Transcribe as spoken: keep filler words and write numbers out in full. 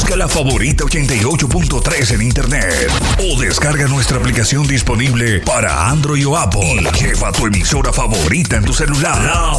Busca la favorita ochenta y ocho punto tres en internet o descarga nuestra aplicación disponible para Android o Apple. Lleva tu emisora favorita en tu celular. La